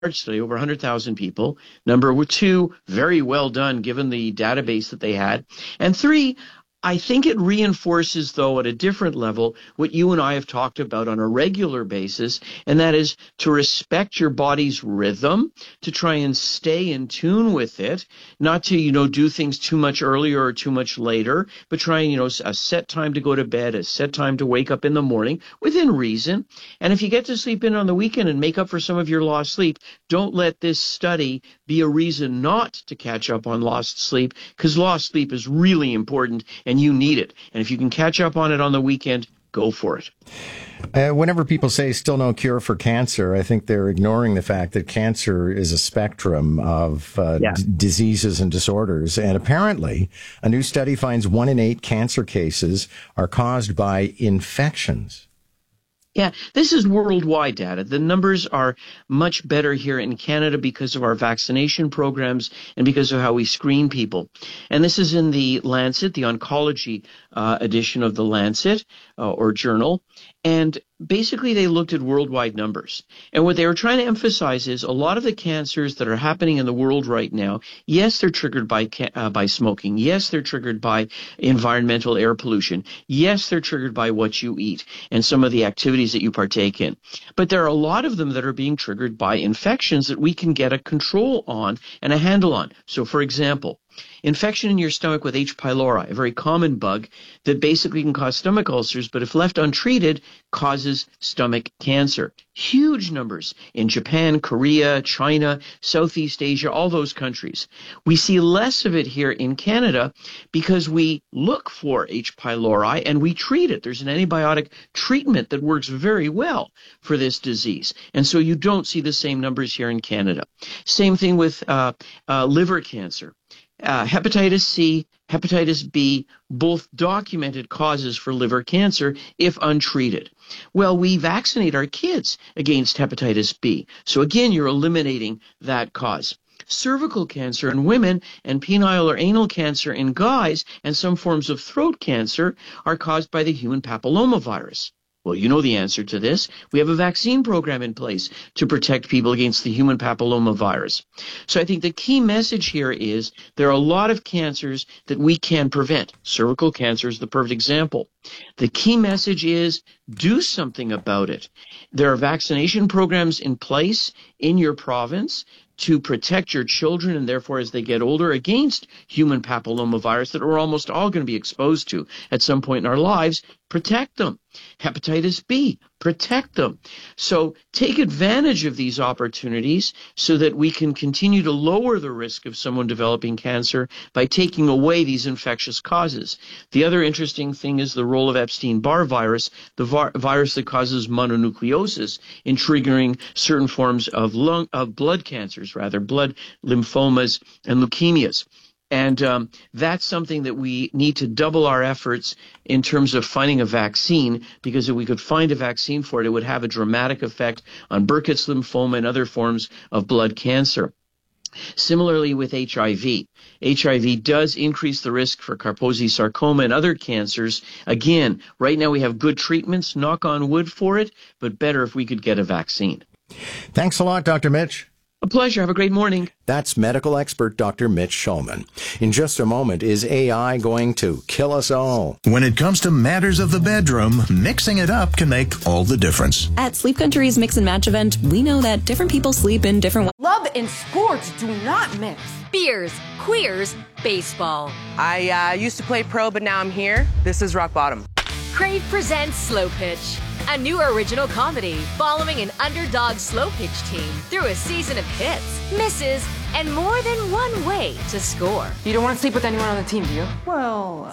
study, over 100,000 people. Number two, very well done given the database that they had. And three, I think it reinforces, though, at a different level, what you and I have talked about on a regular basis, and that is to respect your body's rhythm, to try and stay in tune with it, not to, do things too much earlier or too much later, but try and, a set time to go to bed, a set time to wake up in the morning within reason. And if you get to sleep in on the weekend and make up for some of your lost sleep, don't let this study be a reason not to catch up on lost sleep, because lost sleep is really important and you need it. And if you can catch up on it on the weekend, go for it. Whenever people say still no cure for cancer, I think they're ignoring the fact that cancer is a spectrum of diseases and disorders. And apparently, a new study finds 1 in 8 cancer cases are caused by infections. Yeah, this is worldwide data. The numbers are much better here in Canada because of our vaccination programs and because of how we screen people. And this is in the Lancet, the oncology edition of the Lancet or journal. And basically, they looked at worldwide numbers. And what they were trying to emphasize is a lot of the cancers that are happening in the world right now, yes, they're triggered by smoking. Yes, they're triggered by environmental air pollution. Yes, they're triggered by what you eat and some of the activities that you partake in. But there are a lot of them that are being triggered by infections that we can get a control on and a handle on. So, for example, infection in your stomach with H. pylori, a very common bug that basically can cause stomach ulcers, but if left untreated, causes stomach cancer. Huge numbers in Japan, Korea, China, Southeast Asia, all those countries. We see less of it here in Canada because we look for H. pylori and we treat it. There's an antibiotic treatment that works very well for this disease. And so you don't see the same numbers here in Canada. Same thing with liver cancer. Hepatitis C, hepatitis B, both documented causes for liver cancer if untreated. Well, we vaccinate our kids against hepatitis B. So again, you're eliminating that cause. Cervical cancer in women and penile or anal cancer in guys and some forms of throat cancer are caused by the human papillomavirus. Well, you know the answer to this. We have a vaccine program in place to protect people against the human papillomavirus. So I think the key message here is there are a lot of cancers that we can prevent. Cervical cancer is the perfect example. The key message is do something about it. There are vaccination programs in place in your province to protect your children and therefore as they get older against human papillomavirus that we're almost all going to be exposed to at some point in our lives. Protect them. Hepatitis B, protect them. So take advantage of these opportunities so that we can continue to lower the risk of someone developing cancer by taking away these infectious causes. The other interesting thing is the role of Epstein-Barr virus, the virus that causes mononucleosis in triggering certain forms of blood cancers, blood lymphomas and leukemias. And that's something that we need to double our efforts in terms of finding a vaccine, because if we could find a vaccine for it, it would have a dramatic effect on Burkitt's lymphoma and other forms of blood cancer. Similarly with HIV. HIV does increase the risk for Kaposi sarcoma and other cancers. Again, right now we have good treatments, knock on wood for it, but better if we could get a vaccine. Thanks a lot, Dr. Mitch. A pleasure. Have a great morning. That's medical expert Dr. Mitch Shulman. In just a moment, is AI going to kill us all? When it comes to matters of the bedroom, mixing it up can make all the difference. At Sleep Country's Mix and Match event, we know that different people sleep in different ways. Love and sports do not mix. Beers, queers, baseball. I used to play pro, but now I'm here. This is rock bottom. Crave presents Slow Pitch, a new original comedy following an underdog slow pitch team through a season of hits, misses, and more than one way to score. You don't want to sleep with anyone on the team, do you? Well...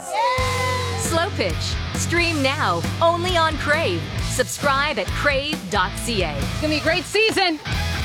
Slow Pitch. Stream now, only on Crave. Subscribe at crave.ca. It's going to be a great season.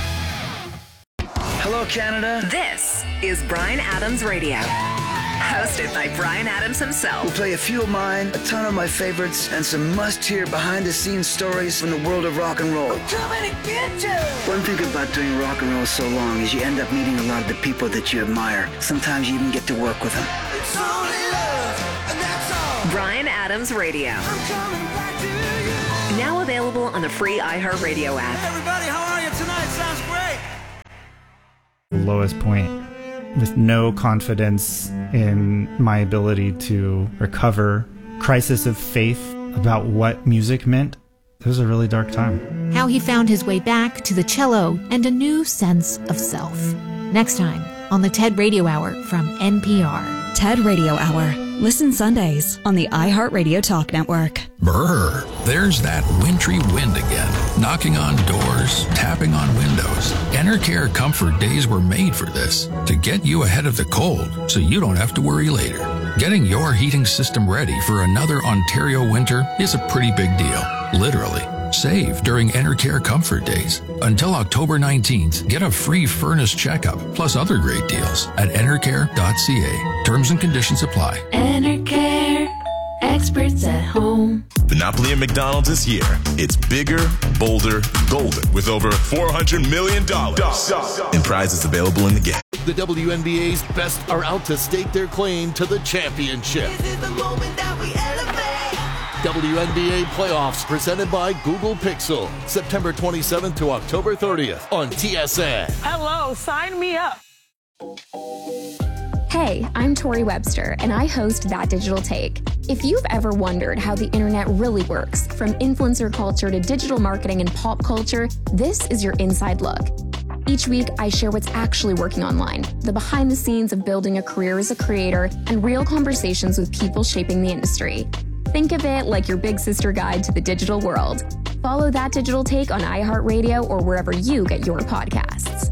Hello, Canada. This is Bryan Adams Radio. Hosted by Bryan Adams himself. We'll play a few of mine, a ton of my favorites, and some must-hear behind-the-scenes stories from the world of rock and roll. I'm coming to get you! One thing about doing rock and roll so long is you end up meeting a lot of the people that you admire. Sometimes you even get to work with them. It's only love, and that's all. Bryan Adams Radio. I'm coming back to you. Now available on the free iHeartRadio app. Hey everybody, how are you tonight? Sounds great. lowest point, with no confidence in my ability to recover, crisis of faith about what music meant. It was a really dark time. How he found his way back to the cello and a new sense of self. Next time on the TED Radio Hour from NPR. TED Radio Hour. Listen Sundays on the iHeartRadio Talk Network. Brr, there's that wintry wind again, knocking on doors, tapping on windows. Enercare Comfort Days were made for this, to get you ahead of the cold so you don't have to worry later. Getting your heating system ready for another Ontario winter is a pretty big deal, literally. Save during Enercare Comfort Days. Until October 19th, get a free furnace checkup, plus other great deals at enercare.ca. Terms and conditions apply. Enercare, experts at home. Monopoly at McDonald's is here. It's bigger, bolder, golden, with over $400 million in prizes available in the game. The WNBA's best are out to stake their claim to the championship. This is the moment that we elevate. WNBA playoffs presented by Google Pixel. September 27th to October 30th on TSN. Hello, sign me up. Hey, I'm Tori Webster, and I host That Digital Take. If you've ever wondered how the internet really works, from influencer culture to digital marketing and pop culture, this is your inside look. Each week, I share what's actually working online, the behind the scenes of building a career as a creator, and real conversations with people shaping the industry. Think of it like your big sister guide to the digital world. Follow That Digital Take on iHeartRadio or wherever you get your podcasts.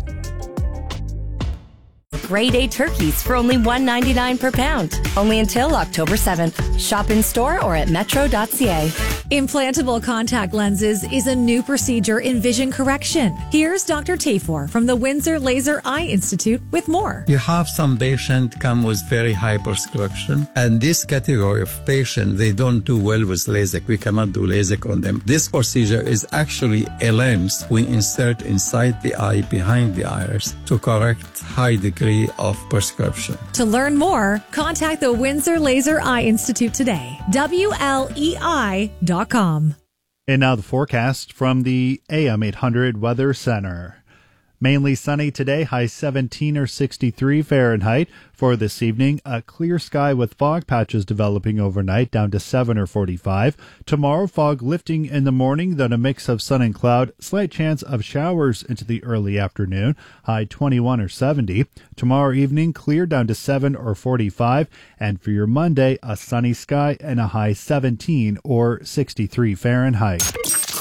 Grade A turkeys for only $1.99 per pound. Only until October 7th. Shop in store or at metro.ca. Implantable contact lenses is a new procedure in vision correction. Here's Dr. Tafor from the Windsor Laser Eye Institute with more. You have some patients come with very high prescription, and this category of patient, they don't do well with LASIK. We cannot do LASIK on them. This procedure is actually a lens we insert inside the eye, behind the iris, to correct high degree of prescription. To learn more, contact the Windsor Laser Eye Institute today. WLEI.com. And now the forecast from the AM 800 Weather Center. Mainly sunny today, high 17 or 63 Fahrenheit. For this evening, a clear sky with fog patches developing overnight, down to 7 or 45. Tomorrow, fog lifting in the morning, then a mix of sun and cloud. Slight chance of showers into the early afternoon, high 21 or 70. Tomorrow evening, clear down to 7 or 45. And for your Monday, a sunny sky and a high 17 or 63 Fahrenheit.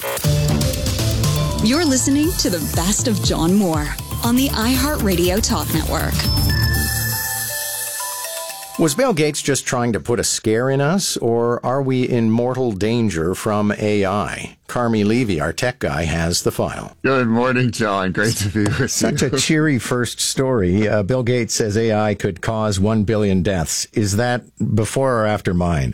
You're listening to the best of John Moore on the iHeartRadio Talk Network. Was Bill Gates just trying to put a scare in us, or are we in mortal danger from AI? Carmi Levy, our tech guy, has the file. Good morning, John. Great to be with you. Such a cheery first story. Bill Gates says AI could cause 1 billion deaths. Is that before or after mine?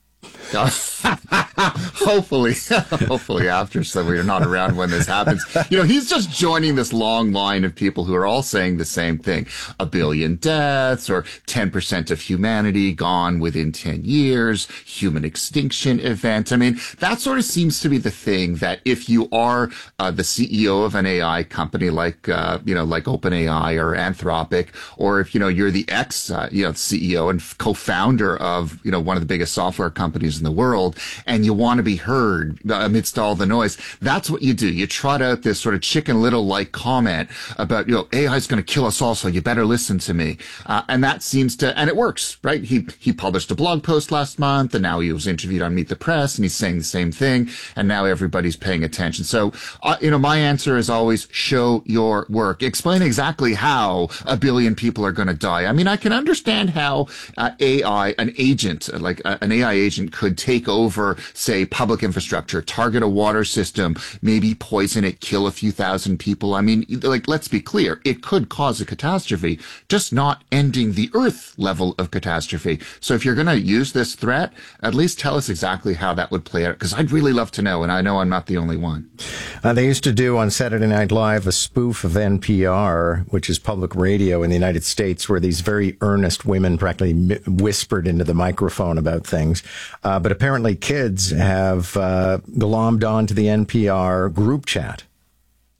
Hopefully after, so we're not around when this happens. You know, he's just joining this long line of people who are all saying the same thing. 1 billion deaths, or 10% of humanity gone within 10 years, human extinction event. I mean, that sort of seems to be the thing that if you are the CEO of an AI company like OpenAI or Anthropic, or if, you're the CEO and co-founder of, one of the biggest software companies in the world, and you want to be heard amidst all the noise, that's what you do. You trot out this sort of Chicken Little-like comment about, AI is going to kill us all, so you better listen to me. And that seems to, and it works, right? He published a blog post last month, and now he was interviewed on Meet the Press, and he's saying the same thing, and now everybody's paying attention. So, my answer is always show your work. Explain exactly how 1 billion people are going to die. I mean, I can understand how an AI agent could take over, say, public infrastructure, target a water system, maybe poison it, kill a few thousand people. I mean, let's be clear. It could cause a catastrophe, just not ending the Earth level of catastrophe. So if you're going to use this threat, at least tell us exactly how that would play out, because I'd really love to know, and I know I'm not the only one. They used to do on Saturday Night Live a spoof of NPR, which is public radio in the United States, where these very earnest women practically whispered into the microphone about things. But apparently kids have glommed onto the NPR group chat.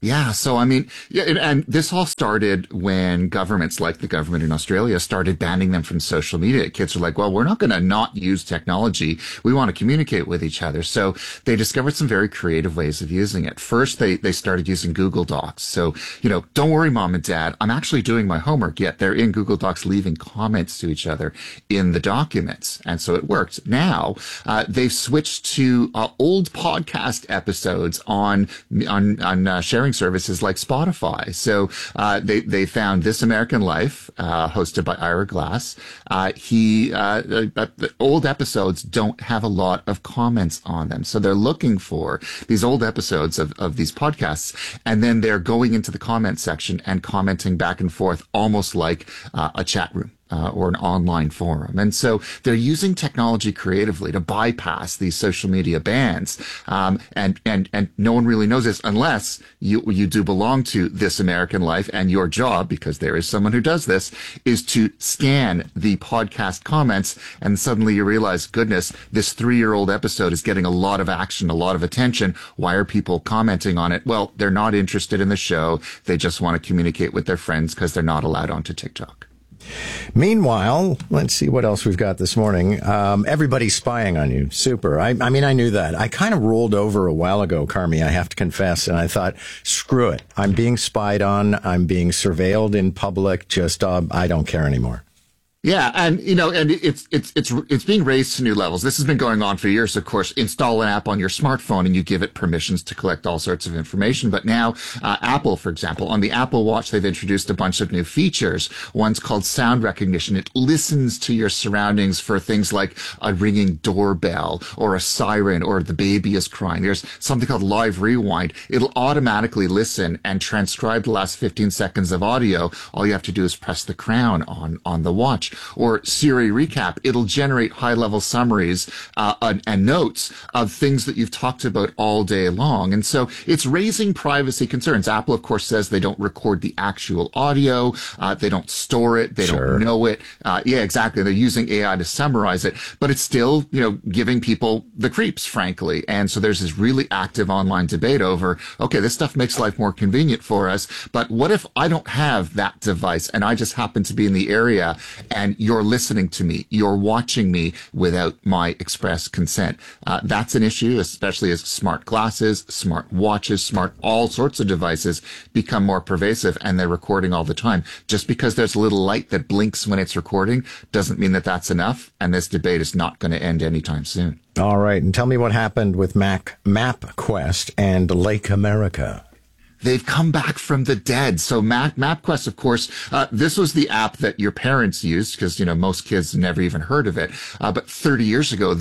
Yeah. So, I mean, and this all started when governments like the government in Australia started banning them from social media. Kids are like, well, we're not going to not use technology. We want to communicate with each other. So they discovered some very creative ways of using it. First, they started using Google Docs. So, don't worry, Mom and Dad, I'm actually doing my homework. Yet they're in Google Docs leaving comments to each other in the documents. And so it worked. Now, they've switched to old podcast episodes on sharing services like Spotify. So they found This American Life, hosted by Ira Glass. The old episodes don't have a lot of comments on them. So they're looking for these old episodes of these podcasts, and then they're going into the comment section and commenting back and forth almost like a chat room. Or an online forum. And so they're using technology creatively to bypass these social media bans. And no one really knows this unless you do belong to This American Life, and your job, because there is someone who does this, is to scan the podcast comments, and suddenly you realize, goodness, this 3-year-old episode is getting a lot of action, a lot of attention. Why are people commenting on it? Well, they're not interested in the show. They just want to communicate with their friends because they're not allowed onto TikTok. Meanwhile, let's see what else we've got this morning. Everybody's spying on you. Super. I mean, I knew that. I kind of rolled over a while ago, Carmi, I have to confess, and I thought, screw it. I'm being spied on. I'm being surveilled in public. Just, I don't care anymore. Yeah, and it's being raised to new levels. This has been going on for years. Of course, install an app on your smartphone and you give it permissions to collect all sorts of information. But now, Apple, for example, on the Apple Watch, they've introduced a bunch of new features. One's called sound recognition. It listens to your surroundings for things like a ringing doorbell or a siren or the baby is crying. There's something called live rewind. It'll automatically listen and transcribe the last 15 seconds of audio. All you have to do is press the crown on the watch. Or Siri Recap, it'll generate high-level summaries and notes of things that you've talked about all day long. And so it's raising privacy concerns. Apple, of course, says they don't record the actual audio. They don't store it. They don't know it. Yeah, exactly. They're using AI to summarize it. But it's still, giving people the creeps, frankly. And so there's this really active online debate over, okay, this stuff makes life more convenient for us. But what if I don't have that device and I just happen to be in the area and you're listening to me, you're watching me without my express consent? That's an issue, especially as smart glasses, smart watches, all sorts of devices become more pervasive and they're recording all the time. Just because there's a little light that blinks when it's recording doesn't mean that that's enough. And this debate is not going to end anytime soon. All right. And tell me what happened with MapQuest and Lake America. They've come back from the dead. So MapQuest, of course, this was the app that your parents used because, most kids never even heard of it. But 30 years ago,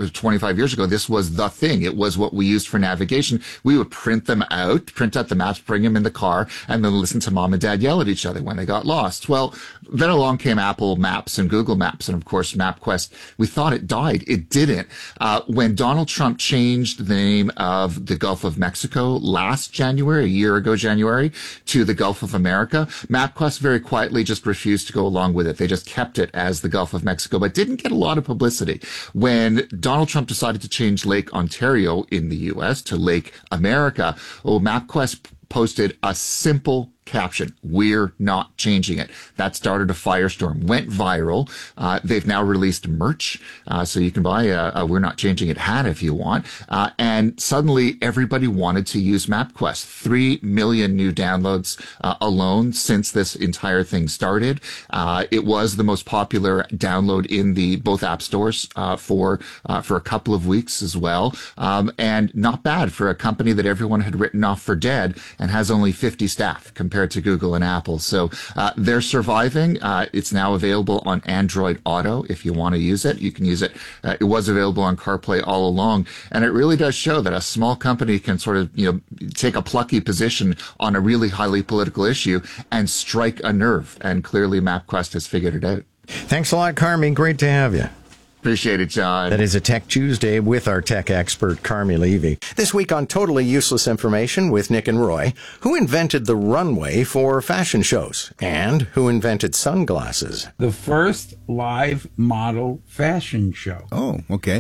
25 years ago, this was the thing. It was what we used for navigation. We would print out the maps, bring them in the car, and then listen to Mom and Dad yell at each other when they got lost. Well, then along came Apple Maps and Google Maps. And of course, MapQuest, we thought it died. It didn't. When Donald Trump changed the name of the Gulf of Mexico last January, a year ago January, to the Gulf of America, MapQuest very quietly just refused to go along with it. They just kept it as the Gulf of Mexico, but didn't get a lot of publicity. When Donald Trump decided to change Lake Ontario in the U.S. to Lake America, MapQuest posted a simple caption, "We're not changing it." That started a firestorm, went viral. They've now released merch, so you can buy a "We're Not Changing It" hat if you want. And suddenly everybody wanted to use MapQuest. 3 million new downloads alone since this entire thing started. It was the most popular download in both app stores for a couple of weeks as well. And not bad for a company that everyone had written off for dead and has only 50 staff compared to Google and Apple. So they're surviving. It's now available on Android Auto if you want to use it. You can use it. It was available on CarPlay all along. And it really does show that a small company can sort of, take a plucky position on a really highly political issue and strike a nerve. And clearly MapQuest has figured it out. Thanks a lot, Carmi. Great to have you. Appreciate it, John. That is a Tech Tuesday with our tech expert, Carmi Levy. This week on Totally Useless Information with Nick and Roy, who invented the runway for fashion shows and who invented sunglasses? The first live model fashion show. Oh, okay.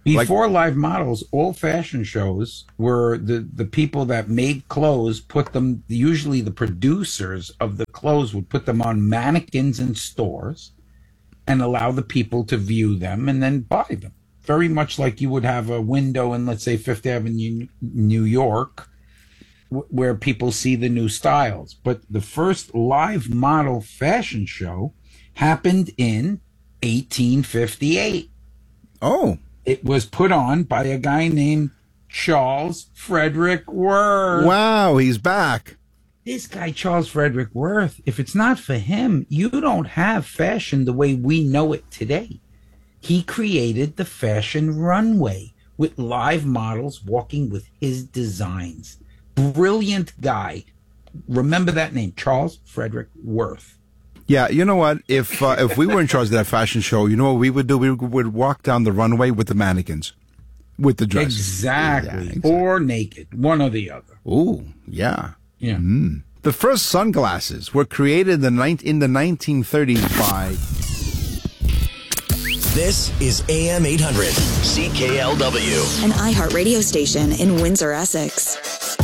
Before live models, all fashion shows were the people that made clothes put them, usually the producers of the clothes would put them on mannequins in stores and allow the people to view them and then buy them. Very much like you would have a window in, let's say, Fifth Avenue, New York, where people see the new styles. But the first live model fashion show happened in 1858. Oh. It was put on by a guy named Charles Frederick Worth. Wow, he's back. This guy, Charles Frederick Worth, if it's not for him, you don't have fashion the way we know it today. He created the fashion runway with live models walking with his designs. Brilliant guy. Remember that name, Charles Frederick Worth. Yeah, you know what? If we were in charge of that fashion show, you know what we would do? We would walk down the runway with the mannequins, with the dresses. Exactly. Yeah, exactly. Or naked, one or the other. Ooh, yeah. Yeah. Mm. The first sunglasses were created in the 1930s by... This is AM 800, CKLW. An iHeart radio station in Windsor, Essex.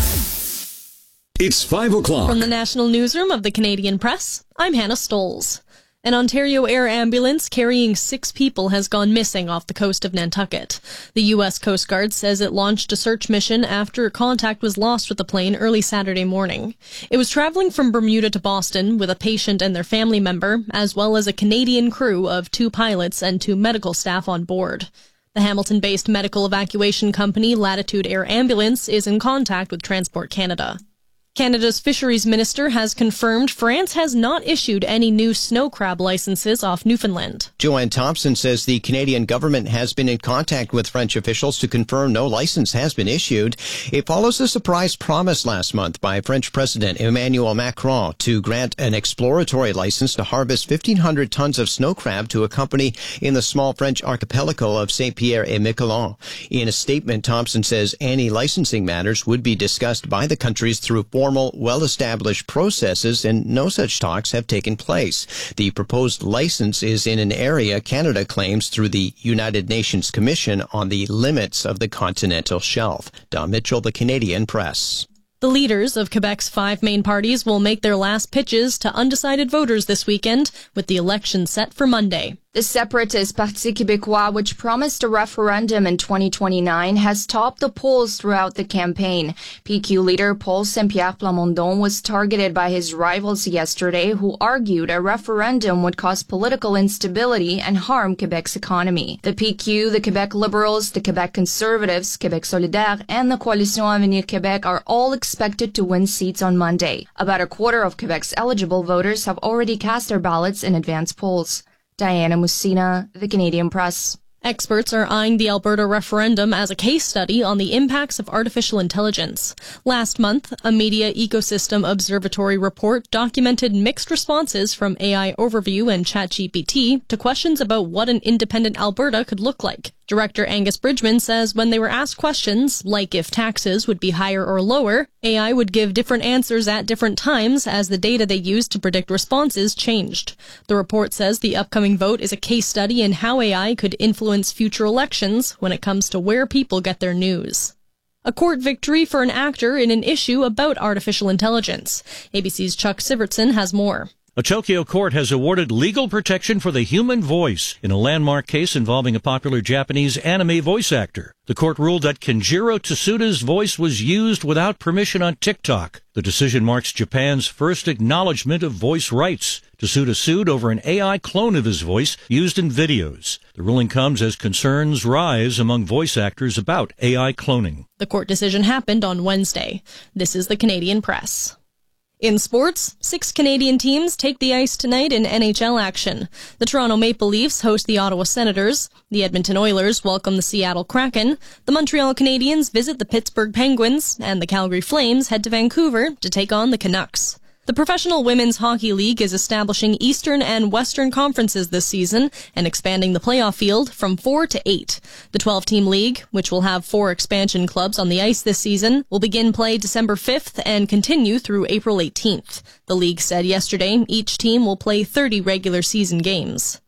It's 5 o'clock. From the National Newsroom of the Canadian Press, I'm Hannah Stoles. An Ontario Air ambulance carrying 6 people has gone missing off the coast of Nantucket. The U.S. Coast Guard says it launched a search mission after contact was lost with the plane early Saturday morning. It was traveling from Bermuda to Boston with a patient and their family member, as well as a Canadian crew of 2 pilots and 2 medical staff on board. The Hamilton-based medical evacuation company Latitude Air Ambulance is in contact with Transport Canada. Canada's Fisheries Minister has confirmed France has not issued any new snow crab licenses off Newfoundland. Joanne Thompson says the Canadian government has been in contact with French officials to confirm no license has been issued. It follows a surprise promise last month by French President Emmanuel Macron to grant an exploratory license to harvest 1,500 tons of snow crab to a company in the small French archipelago of Saint-Pierre et Miquelon. In a statement, Thompson says any licensing matters would be discussed by the countries through formal, well-established processes, and no such talks have taken place. The proposed license is in an area Canada claims through the United Nations Commission on the Limits of the Continental Shelf. Don Mitchell, The Canadian Press. The leaders of Quebec's 5 main parties will make their last pitches to undecided voters this weekend, with the election set for Monday. The separatist Parti Québécois, which promised a referendum in 2029, has topped the polls throughout the campaign. PQ leader Paul Saint-Pierre Plamondon was targeted by his rivals yesterday, who argued a referendum would cause political instability and harm Quebec's economy. The PQ, the Quebec Liberals, the Quebec Conservatives, Québec Solidaire, and the Coalition Avenir Québec are all expected to win seats on Monday. About a quarter of Quebec's eligible voters have already cast their ballots in advance polls. Diana Mussina, The Canadian Press. Experts are eyeing the Alberta referendum as a case study on the impacts of artificial intelligence. Last month, a Media Ecosystem Observatory report documented mixed responses from AI Overview and ChatGPT to questions about what an independent Alberta could look like. Director Angus Bridgman says when they were asked questions, like if taxes would be higher or lower, AI would give different answers at different times as the data they used to predict responses changed. The report says the upcoming vote is a case study in how AI could influence future elections when it comes to where people get their news. A court victory for an actor in an issue about artificial intelligence. ABC's Chuck Sivertson has more. A Tokyo court has awarded legal protection for the human voice in a landmark case involving a popular Japanese anime voice actor. The court ruled that Kenjiro Tsuda's voice was used without permission on TikTok. The decision marks Japan's first acknowledgement of voice rights. Tsuda sued over an AI clone of his voice used in videos. The ruling comes as concerns rise among voice actors about AI cloning. The court decision happened on Wednesday. This is the Canadian Press. In sports, 6 Canadian teams take the ice tonight in NHL action. The Toronto Maple Leafs host the Ottawa Senators. The Edmonton Oilers welcome the Seattle Kraken. The Montreal Canadiens visit the Pittsburgh Penguins. And the Calgary Flames head to Vancouver to take on the Canucks. The Professional Women's Hockey League is establishing Eastern and Western conferences this season and expanding the playoff field from 4 to 8. The 12-team league, which will have 4 expansion clubs on the ice this season, will begin play December 5th and continue through April 18th. The league said yesterday each team will play 30 regular season games.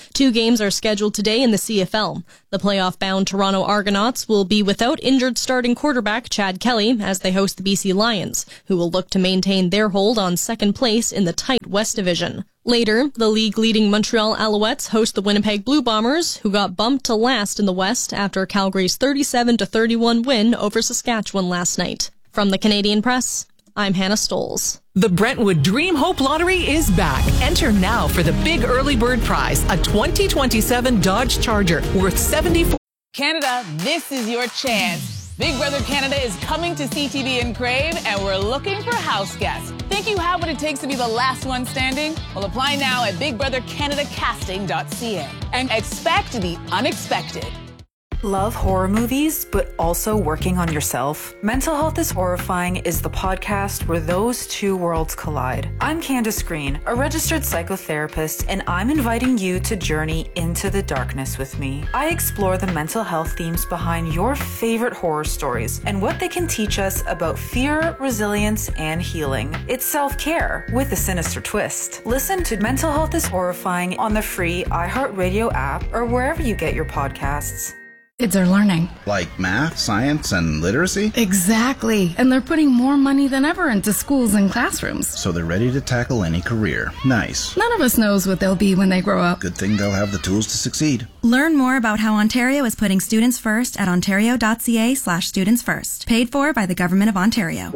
2 games are scheduled today in the CFL. The playoff-bound Toronto Argonauts will be without injured starting quarterback Chad Kelly as they host the BC Lions, who will look to maintain their hold on second place in the tight West Division. Later, the league-leading Montreal Alouettes host the Winnipeg Blue Bombers, who got bumped to last in the West after Calgary's 37-31 win over Saskatchewan last night. From the Canadian Press, I'm Hannah Stoles. The Brentwood Dream Hope Lottery is back. Enter now for the big early bird prize, a 2027 Dodge Charger worth $74. Canada, this is your chance. Big Brother Canada is coming to CTV and Crave, and we're looking for house guests. Think you have what it takes to be the last one standing? Well, apply now at bigbrothercanadacasting.ca and expect the unexpected. Love horror movies, but also working on yourself? Mental Health is Horrifying is the podcast where those two worlds collide. I'm Candace Green, a registered psychotherapist, and I'm inviting you to journey into the darkness with me. I explore the mental health themes behind your favorite horror stories and what they can teach us about fear, resilience, and healing. It's self-care with a sinister twist. Listen to Mental Health is Horrifying on the free iHeartRadio app or wherever you get your podcasts. Kids are learning. Like math, science, and literacy? Exactly. And they're putting more money than ever into schools and classrooms. So they're ready to tackle any career. Nice. None of us knows what they'll be when they grow up. Good thing they'll have the tools to succeed. Learn more about how Ontario is putting students first at ontario.ca/students first. Paid for by the Government of Ontario.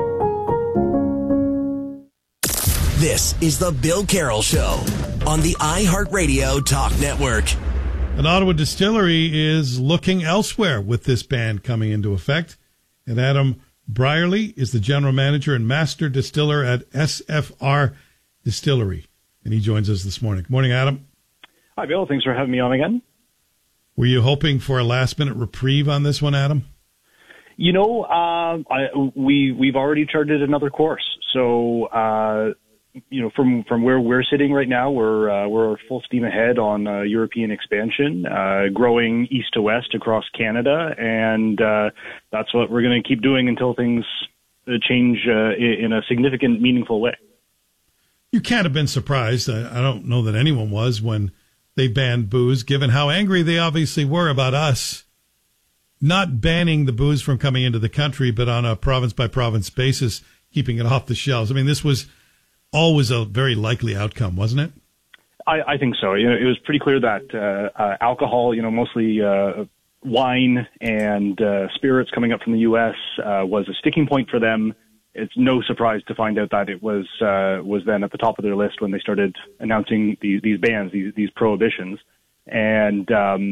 This is the Bill Carroll Show on the iHeartRadio Talk Network. An Ottawa distillery is looking elsewhere with this ban coming into effect. And Adam Brierley is the general manager and master distiller at SFR Distillery. And he joins us this morning. Good morning, Adam. Hi, Bill. Thanks for having me on again. Were you hoping for a last-minute reprieve on this one, Adam? You know, we've already charted another course. So, from where we're sitting right now, we're full steam ahead on European expansion, growing east to west across Canada, and that's what we're going to keep doing until things change in a significant, meaningful way. You can't have been surprised. I don't know that anyone was when they banned booze, given how angry they obviously were about us not banning the booze from coming into the country, but on a province-by-province basis, keeping it off the shelves. I mean, this was always a very likely outcome, wasn't it? I think so. It was pretty clear that alcohol, mostly wine and spirits coming up from the U.S. Was a sticking point for them. It's no surprise to find out that it was then at the top of their list when they started announcing these bans, these prohibitions. And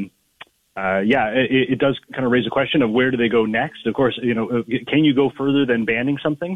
it does kind of raise a question of where do they go next? Of course, can you go further than banning something?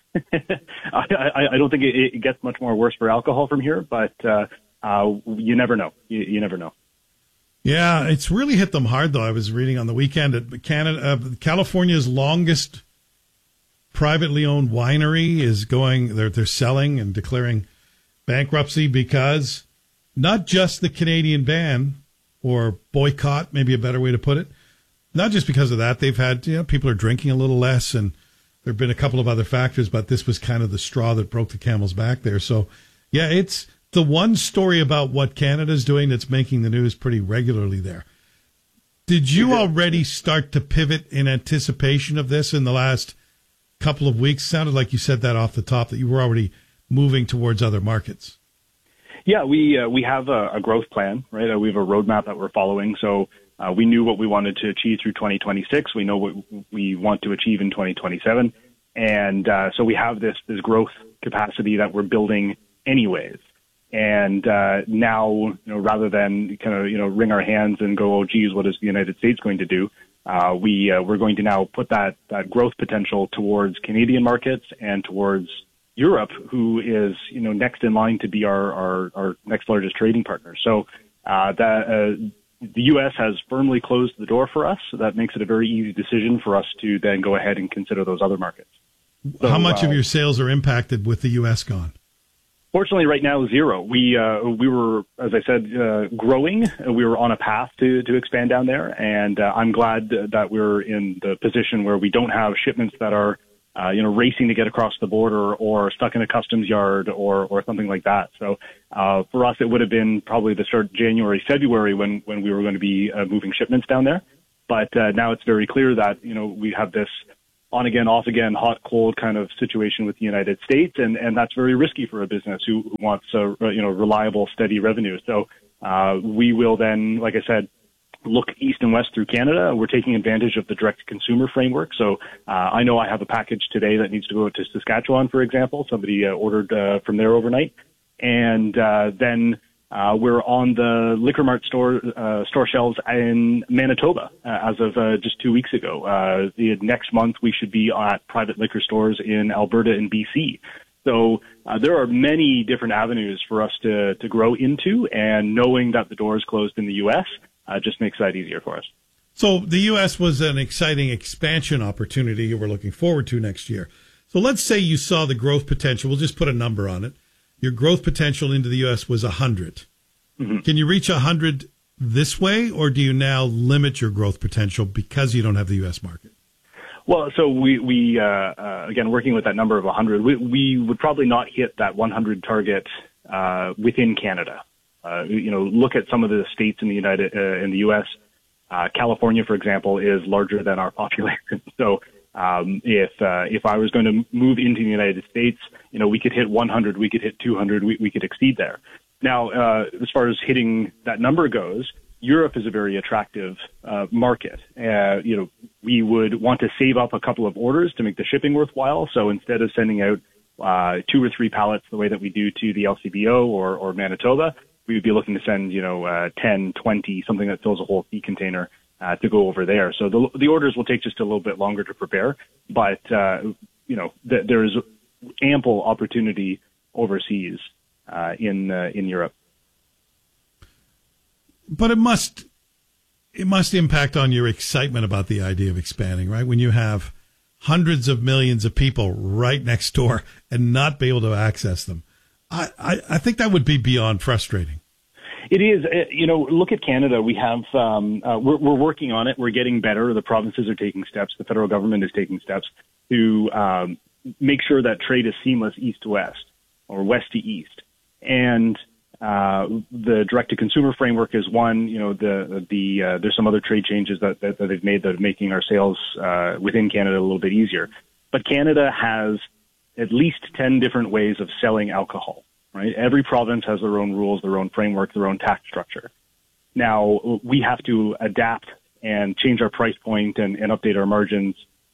I don't think it gets much more worse for alcohol from here, but you never know. You never know. Yeah, it's really hit them hard, though. I was reading on the weekend that California's longest privately owned winery is they're selling and declaring bankruptcy because not just the Canadian ban or boycott, maybe a better way to put it, not just because of that. They've had, people are drinking a little less, and there have been a couple of other factors, but this was kind of the straw that broke the camel's back there. So, yeah, it's the one story about what Canada's doing that's making the news pretty regularly there. Did you already start to pivot in anticipation of this in the last couple of weeks? Sounded like you said that off the top, that you were already moving towards other markets. Yeah, we have a growth plan, right? We have a roadmap that we're following. So we knew what we wanted to achieve through 2026. We know what we want to achieve in 2027. And so we have this growth capacity that we're building anyways. And now, rather than kind of, wring our hands and go, oh, geez, what is the United States going to do? We're going to now put that growth potential towards Canadian markets and towards Europe, who is, next in line to be our next largest trading partner. So the U.S. has firmly closed the door for us. So that makes it a very easy decision for us to then go ahead and consider those other markets. So, how much of your sales are impacted with the U.S. gone? Fortunately, right now, zero. We were, as I said, growing. We were on a path to expand down there, and I'm glad that we're in the position where we don't have shipments that are racing to get across the border or stuck in a customs yard or something like that. So for us, it would have been probably the start of January, February when we were going to be moving shipments down there. But now it's very clear that, we have this on again, off again, hot, cold kind of situation with the United States. And that's very risky for a business who wants reliable, steady revenue. So we will then, like I said, look east and west through Canada. We're taking advantage of the direct-to-consumer framework. So I know I have a package today that needs to go to Saskatchewan, for example. Somebody ordered from there overnight. And then we're on the Liquor Mart store shelves in Manitoba as of just 2 weeks ago. Next month, we should be at private liquor stores in Alberta and BC. So there are many different avenues for us to grow into, and knowing that the door is closed in the U.S., just makes that easier for us. So the U.S. was an exciting expansion opportunity you were looking forward to next year. So let's say you saw the growth potential. We'll just put a number on it. Your growth potential into the U.S. was 100. Mm-hmm. Can you reach 100 this way, or do you now limit your growth potential because you don't have the U.S. market? Well, so we again, working with that number of 100, we would probably not hit that 100 target within Canada. Look at some of the states in the U.S. California, for example, is larger than our population. So if I was going to move into the United States, we could hit 100, we could hit 200, we could exceed there. Now, as far as hitting that number goes, Europe is a very attractive market. We would want to save up a couple of orders to make the shipping worthwhile. So instead of sending out 2 or 3 pallets the way that we do to the LCBO or Manitoba, we would be looking to send, 10, 20, something that fills a whole sea container to go over there. So the orders will take just a little bit longer to prepare, but, there is ample opportunity overseas in Europe. But it must impact on your excitement about the idea of expanding, right? When you have hundreds of millions of people right next door and not be able to access them. I think that would be beyond frustrating. It is. Look at Canada. We have, we're working on it. We're getting better. The provinces are taking steps. The federal government is taking steps to make sure that trade is seamless east to west or west to east. And the direct-to-consumer framework is one. There's some other trade changes that they've made that are making our sales within Canada a little bit easier. But Canada has at least 10 different ways of selling alcohol, right? Every province has their own rules, their own framework, their own tax structure. Now, we have to adapt and change our price point and update our margins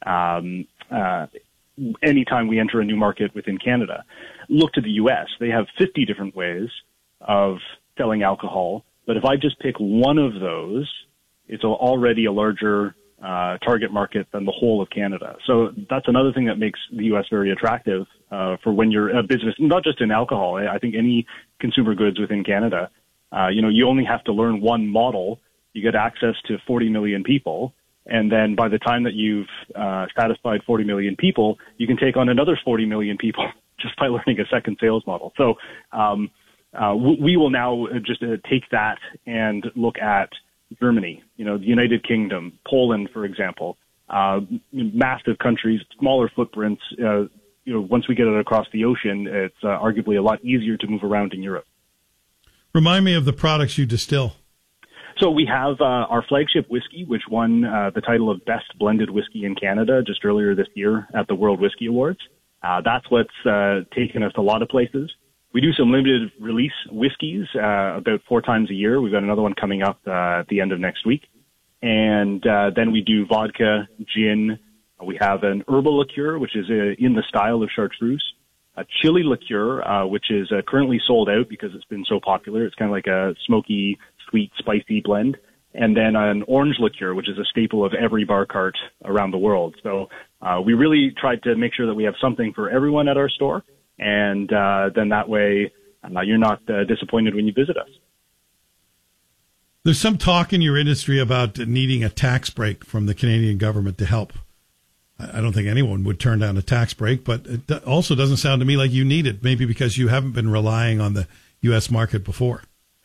anytime we enter a new market within Canada. Look to the U.S. They have 50 different ways of selling alcohol, but if I just pick one of those, it's already a larger target market than the whole of Canada. So that's another thing that makes the U.S. very attractive for when you're a business, not just in alcohol. I think any consumer goods within Canada, you only have to learn one model. You get access to 40 million people. And then by the time that you've satisfied 40 million people, you can take on another 40 million people just by learning a second sales model. So we will now just take that and look at Germany, the United Kingdom, Poland, for example, massive countries, smaller footprints. Once we get it across the ocean, it's arguably a lot easier to move around in Europe. Remind me of the products you distill. So we have our flagship whiskey, which won the title of Best Blended Whiskey in Canada just earlier this year at the World Whiskey Awards. That's what's taken us a lot of places. We do some limited release whiskeys about 4 times a year. We've got another one coming up at the end of next week. And then we do vodka, gin. We have an herbal liqueur, which is in the style of chartreuse. A chili liqueur, which is currently sold out because it's been so popular. It's kind of like a smoky, sweet, spicy blend. And then an orange liqueur, which is a staple of every bar cart around the world. So we really tried to make sure that we have something for everyone at our store. And then that way you're not disappointed when you visit us. There's some talk in your industry about needing a tax break from the Canadian government to help. I don't think anyone would turn down a tax break, but it also doesn't sound to me like you need it, maybe because you haven't been relying on the U.S. market before.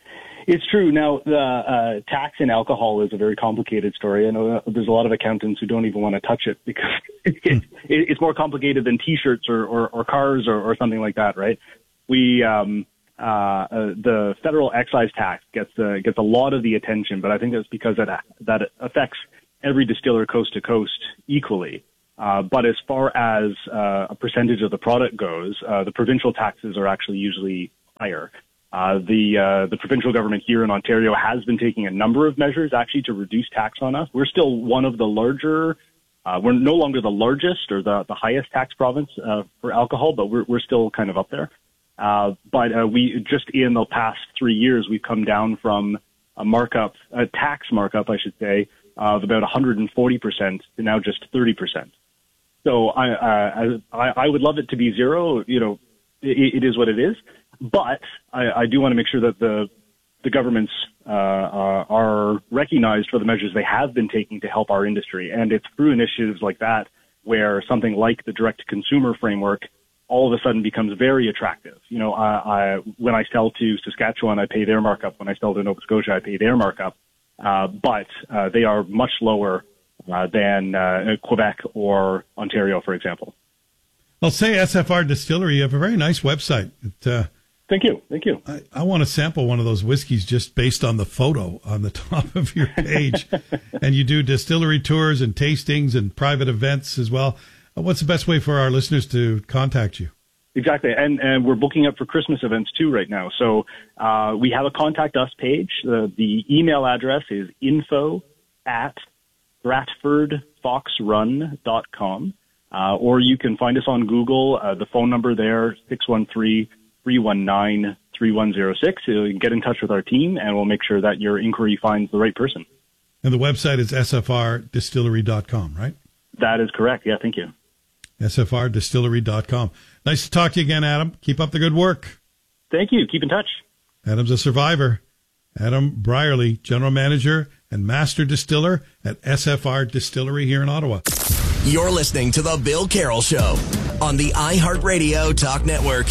It's true. Now, the tax in alcohol is a very complicated story. I know there's a lot of accountants who don't even want to touch it because it's more complicated than T-shirts or cars or something like that, right? The federal excise tax gets a lot of the attention, but I think that's because that affects every distiller coast to coast equally. But as far as a percentage of the product goes, the provincial taxes are actually usually higher. The provincial government here in Ontario has been taking a number of measures actually to reduce tax on us. We're still one of the larger, we're no longer the largest or the highest tax province for alcohol, but we're still kind of up there. But we just in the past 3 years, we've come down from a tax markup, I should say, of about 140% to now just 30%. So I would love it to be zero. You know, it is what it is. But I do want to make sure that the governments are recognized for the measures they have been taking to help our industry. And it's through initiatives like that where something like the direct-to-consumer framework all of a sudden becomes very attractive. You know, when I sell to Saskatchewan, I pay their markup. When I sell to Nova Scotia, I pay their markup. But they are much lower than Quebec or Ontario, for example. I'll say SFR Distillery, you have a very nice website. Thank you. I want to sample one of those whiskeys just based on the photo on the top of your page. And you do distillery tours and tastings and private events as well. What's the best way for our listeners to contact you? Exactly. And we're booking up for Christmas events too right now. So we have a Contact Us page. The email address is info@stratfordfoxrun.com. Or you can find us on Google. The phone number there, 613-319-3106. You can get in touch with our team, and we'll make sure that your inquiry finds the right person. And the website is sfrdistillery.com, right? That is correct. Yeah, thank you. sfrdistillery.com. Nice to talk to you again, Adam. Keep up the good work. Thank you. Keep in touch. Adam's a survivor. Adam Brierly, General Manager and Master Distiller at SFR Distillery here in Ottawa. You're listening to The Bill Carroll Show on the iHeartRadio Talk Network.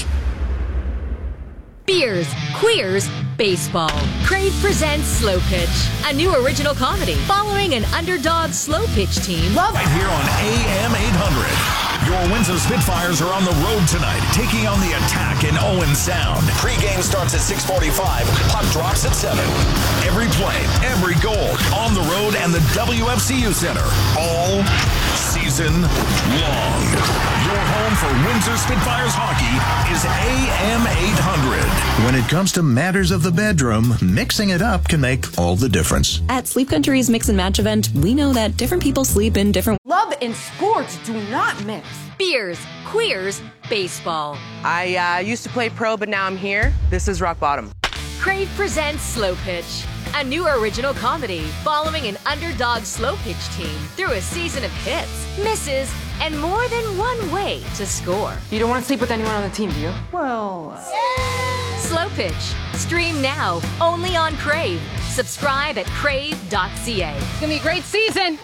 Beers, queers, baseball. Crave presents Slow Pitch, a new original comedy following an underdog slow pitch team. Right here on AM 800. Your Windsor Spitfires are on the road tonight, taking on the Attack in Owen Sound. Pre-game starts at 6:45. Puck drops at 7. Every play, every goal, on the road and the WFCU Center, all season long. Your home for Windsor Spitfires hockey is AM 800. When it comes to matters of the bedroom, mixing it up can make all the difference. At Sleep Country's Mix and Match event, we know that different people sleep in different... Love and sports do not mix. Beers, queers, baseball. I used to play pro, but now I'm here. This is rock bottom. Crave presents Slow Pitch, a new original comedy following an underdog slow pitch team through a season of hits, misses, and more than one way to score. You don't want to sleep with anyone on the team, do you? Well... Slow Pitch. Stream now, only on Crave. Subscribe at crave.ca. It's going to be a great season.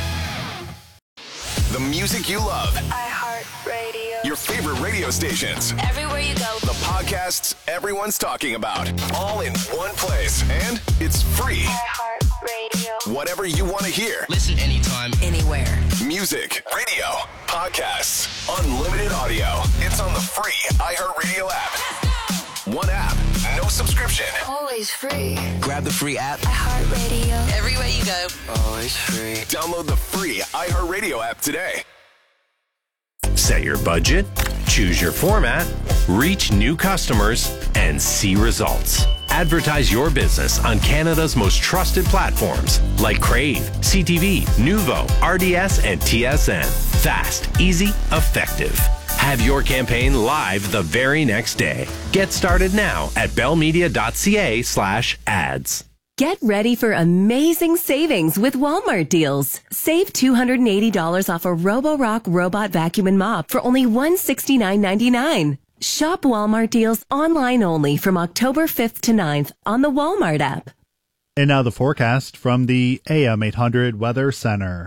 The music you love. iHeartRadio. Your favorite radio stations. Everywhere you go. The podcasts everyone's talking about. All in one place. And it's free. iHeartRadio. Whatever you want to hear. Listen anytime, anywhere. Music, radio, podcasts, unlimited audio. It's on the free iHeartRadio app. One app, no subscription. Always free. Grab the free app. iHeartRadio. Everywhere you go. Always free. Download the free iHeartRadio app today. Set your budget, choose your format, reach new customers, and see results. Advertise your business on Canada's most trusted platforms like Crave, CTV, Nuvo, RDS, and TSN. Fast, easy, effective. Have your campaign live the very next day. Get started now at bellmedia.ca/ads. Get ready for amazing savings with Walmart deals. Save $280 off a Roborock robot vacuum and mop for only $169.99. Shop Walmart deals online only from October 5th to 9th on the Walmart app. And now the forecast from the AM 800 Weather Center.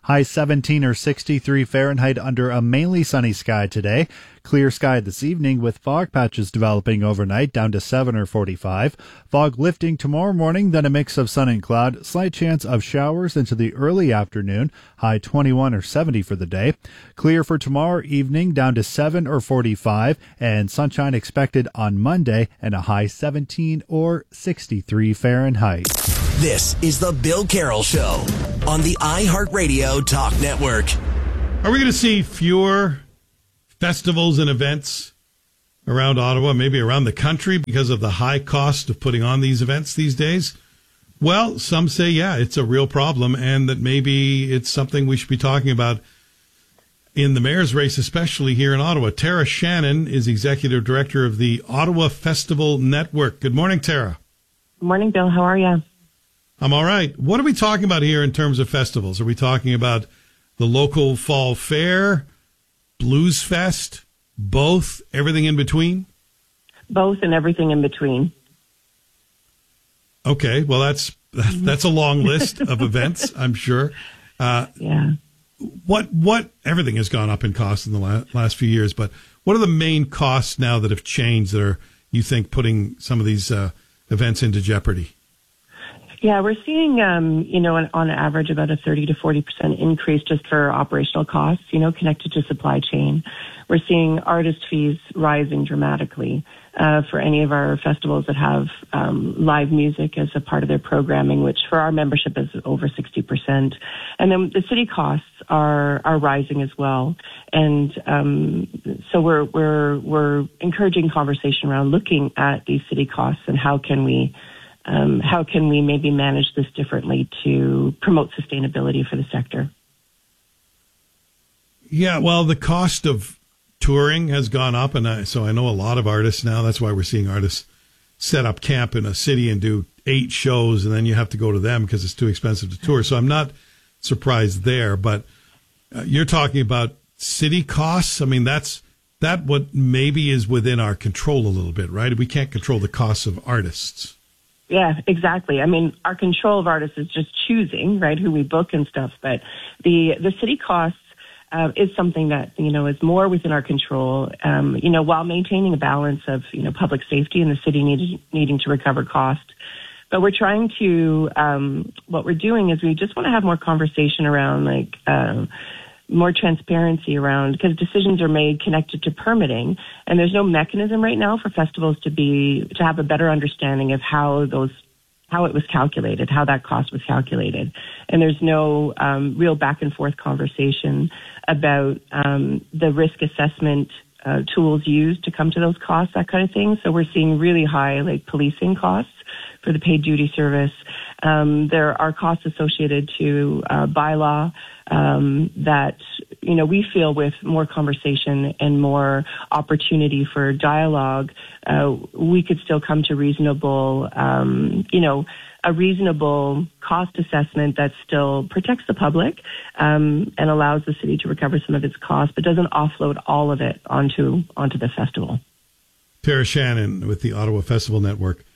High 17 or 63 Fahrenheit under a mainly sunny sky today. Clear sky this evening with fog patches developing overnight down to 7 or 45. Fog lifting tomorrow morning, then a mix of sun and cloud. Slight chance of showers into the early afternoon. High 21 or 70 for the day. Clear for tomorrow evening down to 7 or 45 and sunshine expected on Monday and a high 17 or 63 Fahrenheit. This is the Bill Carroll Show on the iHeartRadio Talk Network. Are we going to see fewer festivals and events around Ottawa, maybe around the country, because of the high cost of putting on these events these days? Well, some say, yeah, it's a real problem, and that maybe it's something we should be talking about in the mayor's race, especially here in Ottawa. Tara Shannon is executive director of the Ottawa Festival Network. Good morning, Tara. Good morning, Bill. How are you? I'm all right. What are we talking about here in terms of festivals? Are we talking about the local fall fair, Blues Fest, both, everything in between? Both and everything in between. Okay, well, that's a long list of events, I'm sure. Yeah. What everything has gone up in cost in the last few years, but what are the main costs now that have changed that are, you think, putting some of these events into jeopardy? Yeah, we're seeing, on average about a 30 to 40% increase just for operational costs, connected to supply chain. We're seeing artist fees rising dramatically for any of our festivals that have live music as a part of their programming, which for our membership is over 60%. And then the city costs are rising as well. And so we're encouraging conversation around looking at these city costs and how can we maybe manage this differently to promote sustainability for the sector? Yeah, well, the cost of touring has gone up, and so I know a lot of artists now. That's why we're seeing artists set up camp in a city and do 8 shows, and then you have to go to them because it's too expensive to tour. So I'm not surprised there, but you're talking about city costs. I mean, that what maybe is within our control a little bit, right? We can't control the costs of artists. Yeah, exactly. I mean, our control of artists is just choosing, right, who we book and stuff. But the city costs is something that, is more within our control, while maintaining a balance of, public safety and the city needing to recover cost. But we're trying to, what we're doing is we just want to have more conversation around, more transparency around, because decisions are made connected to permitting, and there's no mechanism right now for festivals to have a better understanding of how it was calculated, how that cost was calculated. And there's no real back and forth conversation about the risk assessment tools used to come to those costs, that kind of thing. So we're seeing really high policing costs for the paid duty service. There are costs associated to bylaw that, we feel with more conversation and more opportunity for dialogue, we could still come to reasonable, a reasonable cost assessment that still protects the public and allows the city to recover some of its costs, but doesn't offload all of it onto the festival. Tara Shannon with the Ottawa Festival Network.